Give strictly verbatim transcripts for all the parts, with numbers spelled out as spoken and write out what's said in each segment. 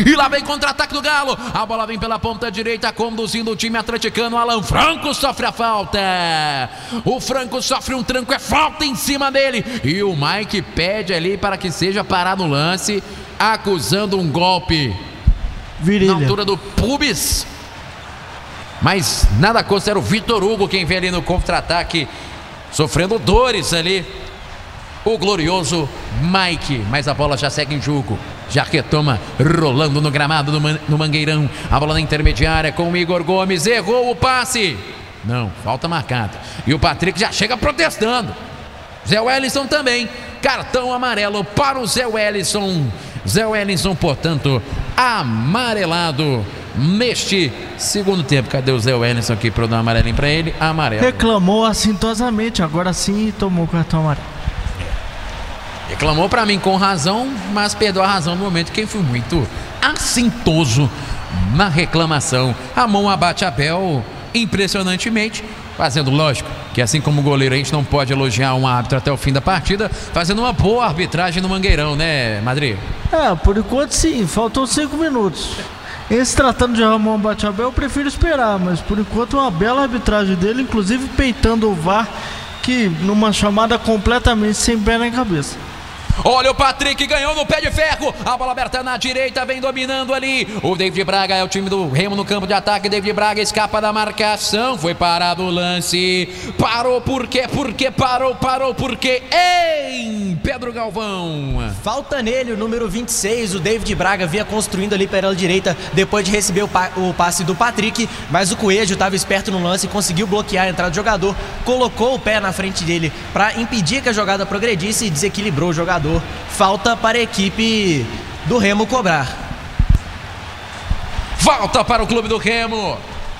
E lá vem contra-ataque do Galo. A bola vem pela ponta direita, conduzindo o time atleticano. Alan Franco sofre a falta. O Franco sofre um tranco, é falta em cima dele. E o Mike pede ali para que seja parado o lance, acusando um golpe Virilha. na altura do pubis. Mas nada consta, era o Vitor Hugo quem vem ali no contra-ataque, sofrendo dores ali, o glorioso Mike. Mas a bola já segue em jogo, já retoma rolando no gramado no, no Mangueirão. A bola na intermediária com o Igor Gomes, errou o passe, não, falta marcada. E o Patrick já chega protestando. Zé Wellison também, cartão amarelo para o Zé Wellison. Zé Wellison, portanto, amarelado neste segundo tempo. Cadê o Zé Wellison aqui para eu dar um amarelinho para ele? Amarelo. Reclamou assintosamente, agora sim tomou o cartão amarelo. Reclamou para mim com razão, mas perdeu a razão no momento. Quem foi muito assintoso na reclamação, Ramon Abate Abel, impressionantemente, fazendo, lógico, que assim como o goleiro a gente não pode elogiar um árbitro até o fim da partida, fazendo uma boa arbitragem no Mangueirão, né, Madrid? É, por enquanto sim, faltam cinco minutos. Esse tratando de Ramon Abate Abel, eu prefiro esperar, mas por enquanto uma bela arbitragem dele, inclusive peitando o V A R, que numa chamada completamente sem pé nem cabeça. Olha o Patrick, ganhou no pé de ferro. A bola aberta na direita, vem dominando ali. O David Braga é o time do Remo no campo de ataque. David Braga escapa da marcação. Foi parado o lance. Parou por quê? Por quê? Parou, parou por quê? Em Pedro Galvão. Falta nele o número vinte e seis. O David Braga vinha construindo ali pela direita depois de receber o, pa o passe do Patrick. Mas o Coelho estava esperto no lance e conseguiu bloquear a entrada do jogador. Colocou o pé na frente dele para impedir que a jogada progredisse e desequilibrou o jogador. Falta para a equipe do Remo cobrar. Falta para o clube do Remo.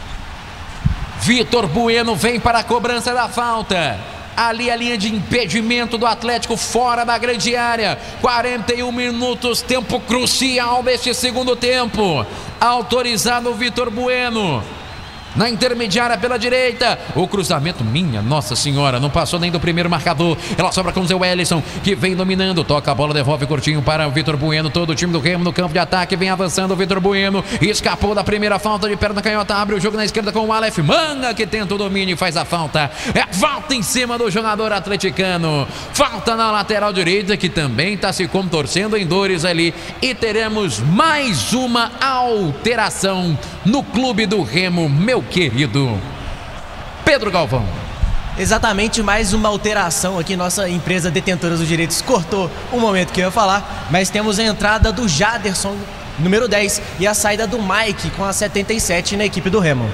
Vitor Bueno vem para a cobrança da falta. Ali a linha de impedimento do Atlético fora da grande área. quarenta e um minutos, tempo crucial deste segundo tempo. Autorizado o Vitor Bueno. Na intermediária pela direita, o cruzamento, minha Nossa Senhora, não passou nem do primeiro marcador. Ela sobra com o Zé Wellison, que vem dominando, toca a bola, devolve curtinho para o Vitor Bueno. Todo o time do Remo no campo de ataque, vem avançando o Vitor Bueno, escapou da primeira falta de perna canhota, abre o jogo na esquerda com o Aleph Manga, que tenta o domínio e faz a falta. É falta em cima do jogador atleticano, falta na lateral direita, que também está se contorcendo em dores ali, e teremos mais uma alteração no clube do Remo, meu querido Pedro Galvão. Exatamente, mais uma alteração aqui. Nossa empresa detentora dos direitos cortou o momento que eu ia falar, mas temos a entrada do Jaderson, número dez, e a saída do Mike com a setenta e sete na equipe do Remo.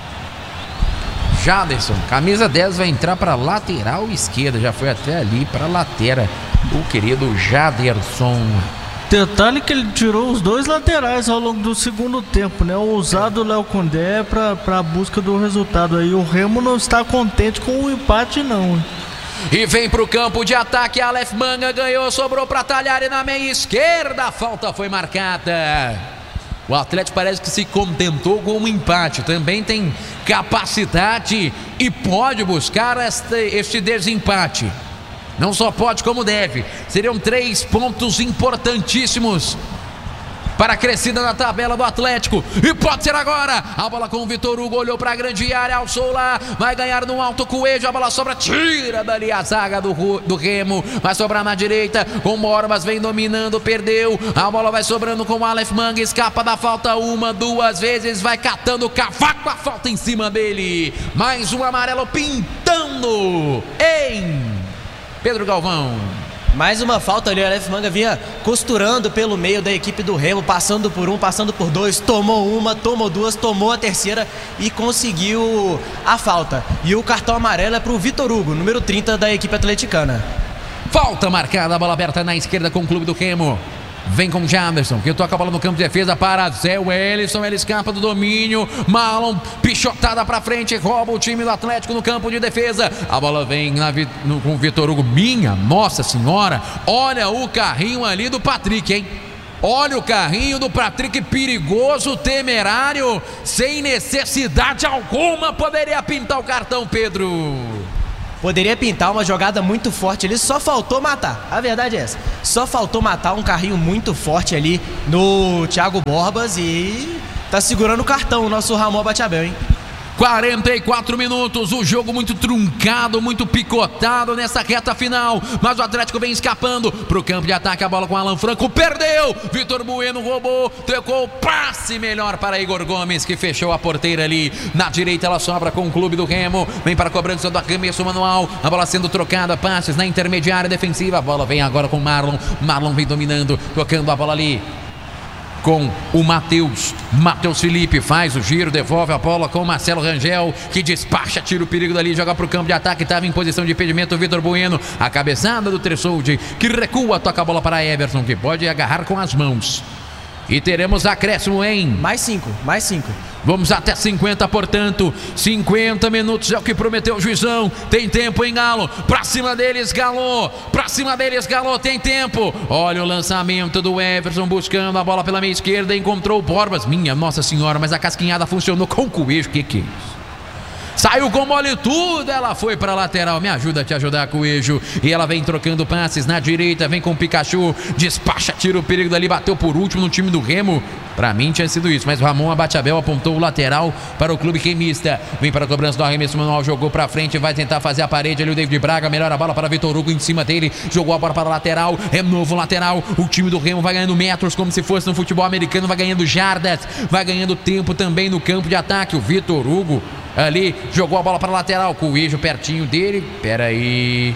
Jaderson, camisa dez, vai entrar para lateral esquerda, já foi até ali para lateral, o querido Jaderson. Detalhe que ele tirou os dois laterais ao longo do segundo tempo, né? O ousado Léo Condé para a busca do resultado aí. O Remo não está contente com o empate, não. E vem para o campo de ataque, Aleph Manga ganhou, sobrou para Talhari na meia esquerda, a falta foi marcada. O Atlético parece que se contentou com um empate, também tem capacidade e pode buscar este, este desempate. Não só pode como deve. Seriam três pontos importantíssimos para a crescida na tabela do Atlético. E pode ser agora. A bola com o Vitor Hugo, olhou para a grande área, alçou lá, vai ganhar no alto Coelho, a bola sobra, tira dali a zaga do, do Remo, vai sobrar na direita, com o Borbas, vem dominando, perdeu, a bola vai sobrando com o Aleph Manga, escapa da falta uma, duas vezes, vai catando o cavaco, a falta em cima dele, mais um amarelo pintando em Pedro Galvão. Mais uma falta ali, o Aleph Manga vinha costurando pelo meio da equipe do Remo, passando por um, passando por dois, tomou uma, tomou duas, tomou a terceira e conseguiu a falta. E o cartão amarelo é para o Vitor Hugo, número trinta da equipe atleticana. Falta marcada, a bola aberta na esquerda com o clube do Remo. Vem com o Jaderson, que toca a bola no campo de defesa para Zé Wellison, ele escapa do domínio, Marlon, pichotada para frente, rouba o time do Atlético no campo de defesa, a bola vem na, no, com o Vitor Hugo, minha Nossa Senhora, olha o carrinho ali do Patrick, hein? Olha o carrinho do Patrick, perigoso, temerário, sem necessidade alguma, poderia pintar o cartão, Pedro. Poderia pintar uma jogada muito forte ali, só faltou matar. A verdade é essa. Só faltou matar um carrinho muito forte ali no Thiago Borbas e tá segurando o cartão o nosso Ramon Abate-Abel, hein? quarenta e quatro minutos, o jogo muito truncado, muito picotado nessa reta final, mas o Atlético vem escapando pro campo de ataque, a bola com Alan Franco, perdeu, Vitor Bueno roubou, trocou o passe melhor para Igor Gomes, que fechou a porteira ali, na direita ela sobra com o clube do Remo, vem para a cobrança do arremesso manual, a bola sendo trocada, passes na intermediária defensiva, a bola vem agora com Marlon, Marlon vem dominando, tocando a bola ali com o Matheus, Matheus Felipe faz o giro, devolve a bola com o Marcelo Rangel, que despacha, tira o perigo dali, joga pro campo de ataque, estava em posição de impedimento o Vitor Bueno, a cabeçada do Tressoldi, que recua, toca a bola para Everson, que pode agarrar com as mãos. E teremos acréscimo em... Mais cinco, mais cinco. Vamos até cinquenta, portanto, cinquenta minutos é o que prometeu o juizão. Tem tempo, hein, Galo? Pra cima deles, Galo. Pra cima deles, Galo, tem tempo. Olha o lançamento do Everson, buscando a bola pela meia esquerda, encontrou o Borbas. Minha Nossa Senhora, mas a casquinhada funcionou com o Coelho. Que que é isso? Saiu com mole tudo, ela foi para a lateral, me ajuda a te ajudar, Coelho. E ela vem trocando passes na direita, vem com o Pikachu, despacha, tira o perigo dali, bateu por último no time do Remo. Pra mim tinha sido isso, mas o Ramon Abate-Abel apontou o lateral para o clube remista. Vem para a cobrança do arremesso manual, jogou pra frente, vai tentar fazer a parede ali o David Braga, melhora a bola para Vitor Hugo em cima dele, jogou a bola para a lateral, é novo lateral, o time do Remo vai ganhando metros como se fosse no futebol americano, vai ganhando jardas, vai ganhando tempo também no campo de ataque. O Vitor Hugo ali, jogou a bola para a lateral, Coelho pertinho dele, peraí,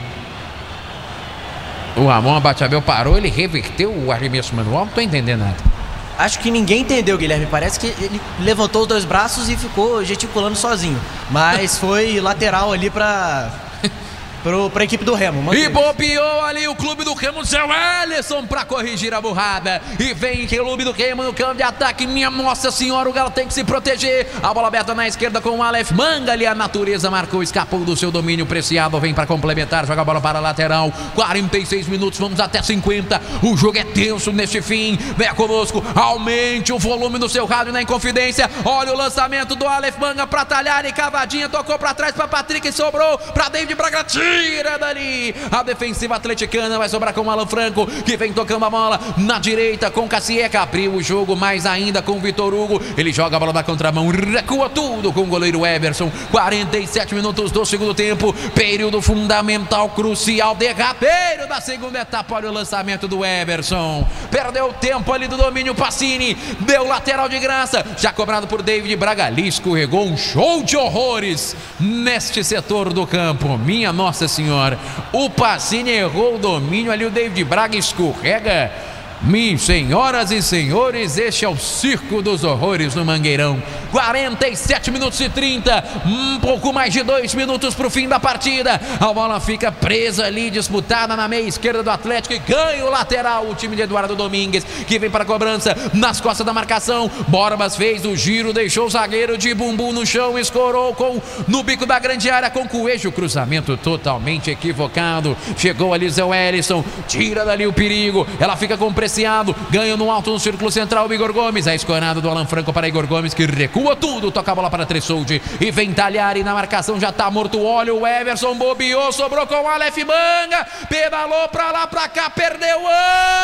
o Ramon Abate-Abel parou, ele reverteu o arremesso manual, não tô entendendo nada. Acho que ninguém entendeu, Guilherme, parece que ele levantou os dois braços e ficou gesticulando sozinho, mas foi lateral ali para... para a equipe do Remo. Mantém. E bobeou ali o clube do Remo, Zé Wellison para corrigir a burrada. E vem o clube do Remo no campo de ataque. Minha Nossa Senhora, o Galo tem que se proteger. A bola aberta na esquerda com o Aleph Manga ali. A natureza marcou, escapou do seu domínio preciado. Vem para complementar, joga a bola para a lateral. quarenta e seis minutos, vamos até cinquenta. O jogo é tenso neste fim. Venha conosco, aumente o volume do seu rádio na Inconfidência. Olha o lançamento do Aleph Manga para talhar e cavadinha. Tocou para trás para Patrick e sobrou para David Braga. Tira dali a defensiva atleticana, vai sobrar com o Alan Franco, que vem tocando a bola na direita com Cassieca, abriu o jogo mais ainda com o Vitor Hugo, ele joga a bola da contramão, recua tudo com o goleiro Everson. Quarenta e sete minutos do segundo tempo, período fundamental, crucial, derrapeiro da segunda etapa. Olha o lançamento do Everson, perdeu o tempo ali do domínio, Pacini deu lateral de graça, já cobrado por David Braga, ali escorregou, um show de horrores neste setor do campo. Minha Nossa Senhora, o Pacini errou o domínio ali, o David Braga escorrega. Minhas senhoras e senhores, este é o circo dos horrores no Mangueirão. Quarenta e sete minutos e trinta, um pouco mais de dois minutos para o fim da partida. A bola fica presa ali, disputada na meia esquerda do Atlético, e ganha o lateral o time de Eduardo Domingues, que vem para a cobrança nas costas da marcação. Borbas fez o giro, deixou o zagueiro de bumbum no chão, escorou com, no bico da grande área com Coelho, cruzamento totalmente equivocado. Chegou ali Zé Wellison, tira dali o perigo, ela fica com pressão, ganha no alto no círculo central o Igor Gomes, a escorada do Alan Franco para Igor Gomes, que recua tudo, toca a bola para Tressoldi e vem talhar, e na marcação já tá morto. Olha o Everson, bobeou, sobrou com o Aleph Manga, pedalou pra lá, pra cá, perdeu o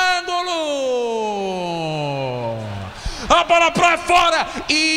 ângulo, a bola pra fora,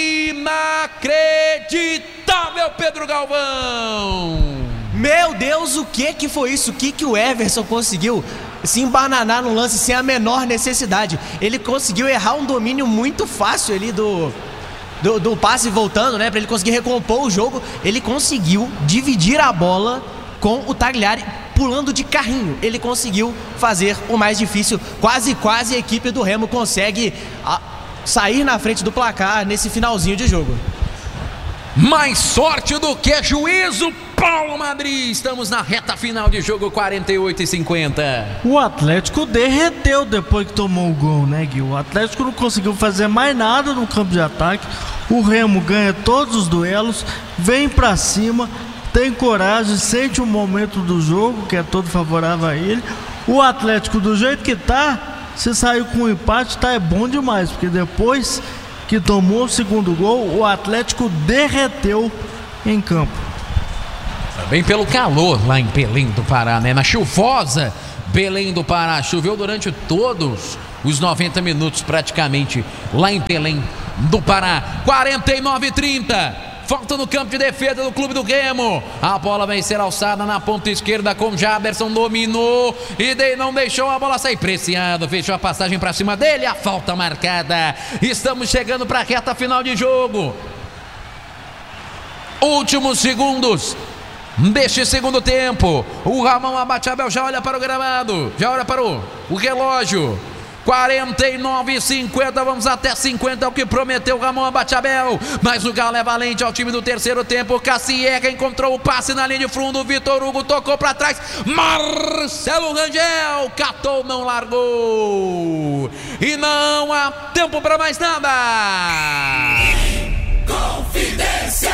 inacreditável, Pedro Galvão. Meu Deus, o que que foi isso? O que que o Everson conseguiu se embananar no lance sem a menor necessidade? Ele conseguiu errar um domínio muito fácil ali do, do, do passe voltando, né? Pra ele conseguir recompor o jogo. Ele conseguiu dividir a bola com o Tagliari pulando de carrinho. Ele conseguiu fazer o mais difícil. Quase, quase a equipe do Remo consegue a, sair na frente do placar nesse finalzinho de jogo. Mais sorte do que juízo, Paulo Madrid. Estamos na reta final de jogo, quarenta e oito e cinquenta. O Atlético derreteu depois que tomou o gol, né, Gui? O Atlético não conseguiu fazer mais nada no campo de ataque. O Remo ganha todos os duelos, vem pra cima, tem coragem, sente o momento do jogo, que é todo favorável a ele. O Atlético, do jeito que tá, se sair com um empate, tá é bom demais, porque depois que tomou o segundo gol, o Atlético derreteu em campo. Bem pelo calor lá em Belém do Pará, né? Na chuvosa Belém do Pará. Choveu durante todos os noventa minutos praticamente lá em Belém do Pará. quarenta e nove a trinta. Falta no campo de defesa do Clube do Remo. A bola vai ser alçada na ponta esquerda com Jaberson. Dominou e de, não deixou a bola sair. Preciado, fechou a passagem para cima dele. A falta marcada. Estamos chegando para a reta final de jogo. Últimos segundos deste segundo tempo. O Ramon Abachavel já olha para o gramado. Já olha para o, o relógio. quarenta e nove a cinquenta, vamos até cinquenta, é o que prometeu o Ramon Abachavel. Mas o Galo é valente ao time do terceiro tempo. Cassiega encontrou o passe na linha de fundo. Vitor Hugo tocou para trás. Marcelo Rangel catou, não largou. E não há tempo para mais nada. Confidência.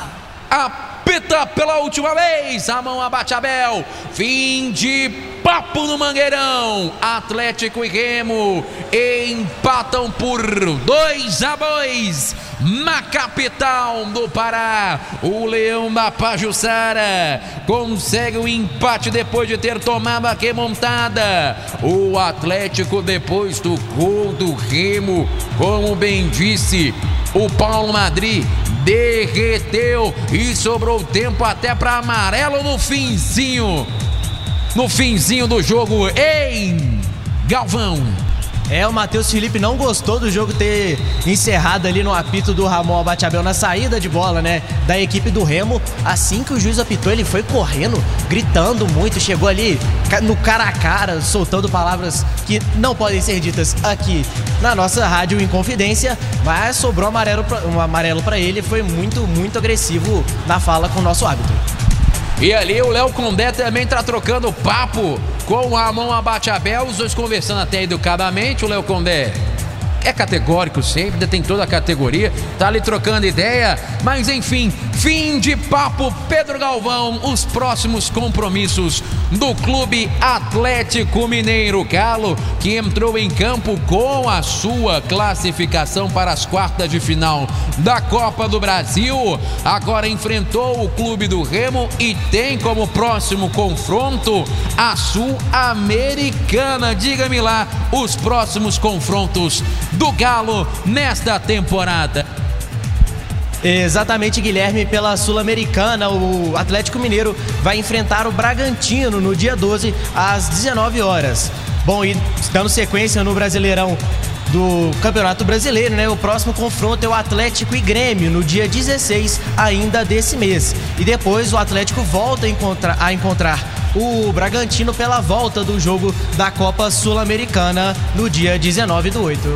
Apita pela última vez. Ramon Abachavel. Fim de papo no Mangueirão. Atlético e Remo empatam por dois a dois na capital do Pará. O Leão da Pajuçara consegue o empate depois de ter tomado a remontada. O Atlético, depois do gol do Remo, como bem disse o Paulo Madri, derreteu e sobrou tempo até para amarelo no finzinho. No finzinho do jogo em Galvão. É, o Matheus Felipe não gostou do jogo ter encerrado ali no apito do Ramon Abachavel na saída de bola, né, da equipe do Remo. Assim que o juiz apitou, ele foi correndo, gritando muito, chegou ali no cara a cara, soltando palavras que não podem ser ditas aqui na nossa rádio em confidência, mas sobrou amarelo pra, um amarelo para ele. Foi muito, muito agressivo na fala com o nosso árbitro. E ali o Léo Condé também tá trocando papo com o Ramon Abachavel, os dois conversando até educadamente. O Léo Condé é categórico sempre, tem toda a categoria, tá ali trocando ideia, mas enfim, fim de papo. Pedro Galvão, os próximos compromissos do Clube Atlético Mineiro. Galo, que entrou em campo com a sua classificação para as quartas de final da Copa do Brasil, agora enfrentou o Clube do Remo e tem como próximo confronto a Sul-Americana. Diga-me lá os próximos confrontos do Galo nesta temporada. Exatamente, Guilherme, pela Sul-Americana, o Atlético Mineiro vai enfrentar o Bragantino no dia doze, às dezenove horas. Bom, e dando sequência no Brasileirão do Campeonato Brasileiro, né? O próximo confronto é o Atlético e Grêmio no dia dezesseis ainda desse mês. E depois o Atlético volta a encontrar, a encontrar o Bragantino pela volta do jogo da Copa Sul-Americana no dia dezenove do oito.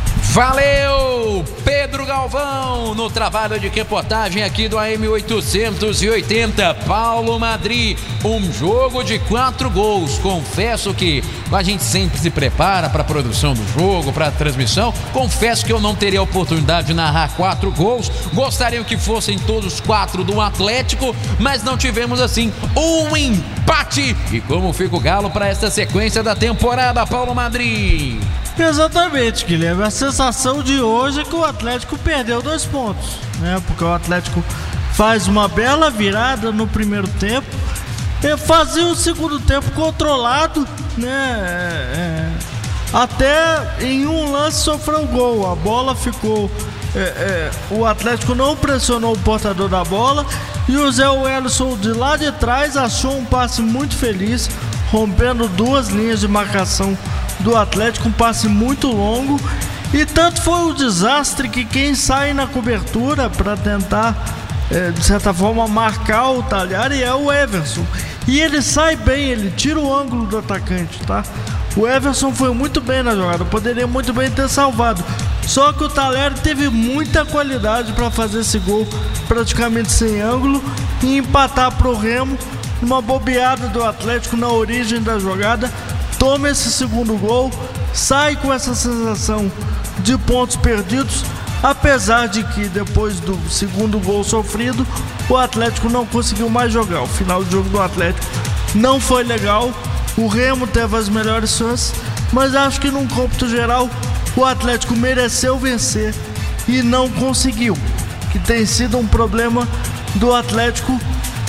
Valeu, Pedro Galvão, no trabalho de reportagem aqui do A M oitocentos e oitenta. Paulo Madri, um jogo de quatro gols. Confesso que a gente sempre se prepara para a produção do jogo, para a transmissão. Confesso que eu não teria a oportunidade de narrar quatro gols. Gostaria que fossem todos quatro do Atlético, mas não tivemos assim um empate. E como fica o Galo para essa sequência da temporada, Paulo Madri? Exatamente, Guilherme. A sensação de hoje é que o Atlético perdeu dois pontos, né? Porque o Atlético faz uma bela virada no primeiro tempo, e fazia o segundo tempo controlado, né? É, até em um lance sofreu gol. A bola ficou. É, é, o Atlético não pressionou o portador da bola e o Zé Wellison de lá de trás achou um passe muito feliz, rompendo duas linhas de marcação do Atlético, um passe muito longo. E tanto foi o desastre que quem sai na cobertura para tentar, é, de certa forma, marcar o Talhari é o Everson. E ele sai bem, ele tira o ângulo do atacante, tá? O Everson foi muito bem na jogada, poderia muito bem ter salvado. Só que o Talhari teve muita qualidade para fazer esse gol praticamente sem ângulo e empatar pro Remo. Uma bobeada do Atlético na origem da jogada, toma esse segundo gol, sai com essa sensação de pontos perdidos, apesar de que depois do segundo gol sofrido, o Atlético não conseguiu mais jogar. O final do jogo do Atlético não foi legal, o Remo teve as melhores chances, mas acho que num cômputo geral o Atlético mereceu vencer e não conseguiu, que tem sido um problema do Atlético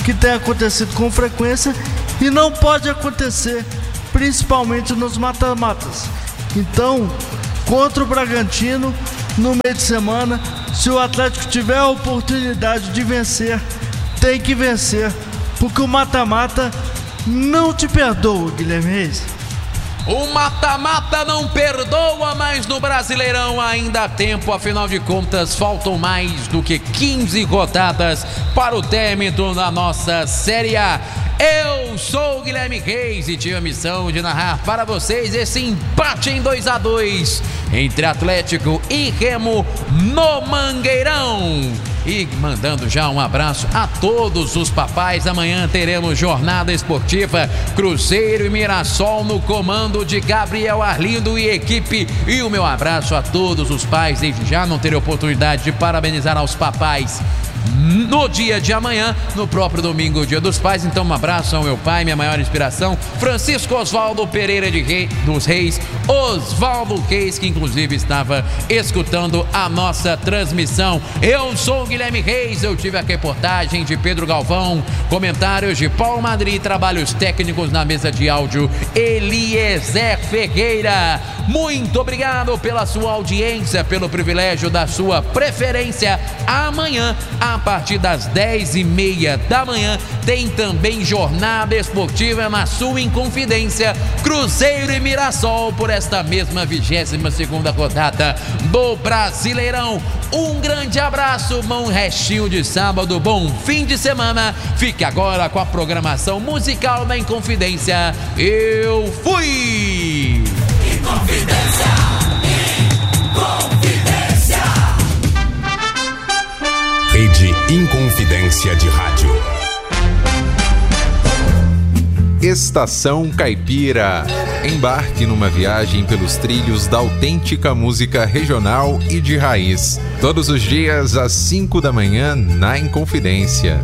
que tem acontecido com frequência e não pode acontecer, principalmente nos mata-matas. Então, contra o Bragantino, no meio de semana, se o Atlético tiver a oportunidade de vencer, tem que vencer, porque o mata-mata não te perdoa, Guilherme Reis. O mata-mata não perdoa, mas no Brasileirão ainda há tempo, afinal de contas faltam mais do que quinze rodadas para o término da nossa Série A. Eu sou o Guilherme Reis e tinha a missão de narrar para vocês esse empate em dois a dois entre Atlético e Remo no Mangueirão. E mandando já um abraço a todos os papais. Amanhã teremos jornada esportiva Cruzeiro e Mirassol no comando de Gabriel Arlindo e equipe. E o meu abraço a todos os pais. Desde já não terei oportunidade de parabenizar aos papais no dia de amanhã, no próprio domingo, Dia dos Pais. Então um abraço ao meu pai, minha maior inspiração, Francisco Oswaldo Pereira de Rei, dos Reis, Oswaldo Reis, que inclusive estava escutando a nossa transmissão. Eu sou o Guilherme Reis, eu tive a reportagem de Pedro Galvão, comentários de Paulo Madri, trabalhos técnicos na mesa de áudio, Eliezer Ferreira. Muito obrigado pela sua audiência, pelo privilégio da sua preferência. Amanhã, a partir das dez e meia da manhã, tem também jornada esportiva na sua Inconfidência, Cruzeiro e Mirassol, por esta mesma vigésima segunda rodada do Brasileirão. Um grande abraço, bom restinho de sábado, bom fim de semana. Fique agora com a programação musical da Inconfidência. Eu fui! Inconfidência! Inconfidência! Rede Inconfidência de Rádio. Estação Caipira. Embarque numa viagem pelos trilhos da autêntica música regional e de raiz. Todos os dias às cinco da manhã na Inconfidência.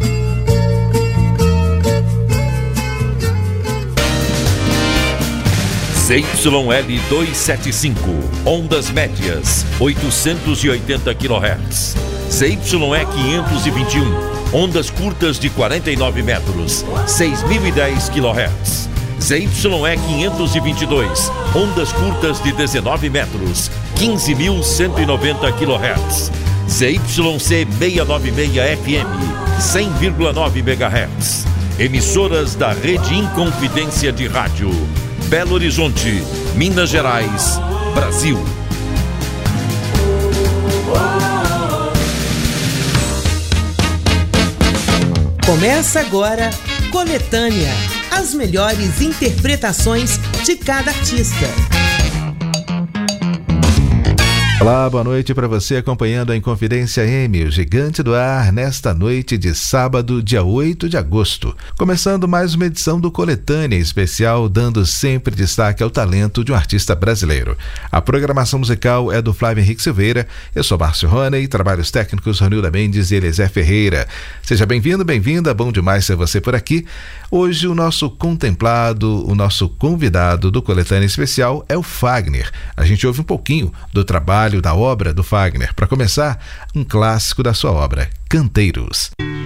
Z Y L duzentos e setenta e cinco, ondas médias, oitocentos e oitenta quilohertz. Z Y E quinhentos e vinte e um, ondas curtas de quarenta e nove metros, seis mil e dez quilohertz. Z Y E quinhentos e vinte e dois, ondas curtas de dezenove metros, quinze mil cento e noventa quilohertz. Z Y C seiscentos e noventa e seis F M, cem vírgula nove megahertz. Emissoras da Rede Inconfidência de Rádio. Belo Horizonte, Minas Gerais, Brasil. Começa agora Coletânea, as melhores interpretações de cada artista. Olá, boa noite para você acompanhando a Inconfidência M, o gigante do ar, nesta noite de sábado, dia oito de agosto. Começando mais uma edição do Coletânea especial, dando sempre destaque ao talento de um artista brasileiro. A programação musical é do Flávio Henrique Silveira, eu sou Márcio Roney, trabalhos técnicos Ronilda Mendes e Eliezer Ferreira. Seja bem-vindo, bem-vinda, bom demais ser você por aqui. Hoje o nosso contemplado, o nosso convidado do Coletânea especial é o Fagner. A gente ouve um pouquinho do trabalho da obra do Fagner. Para começar, um clássico da sua obra, Canteiros.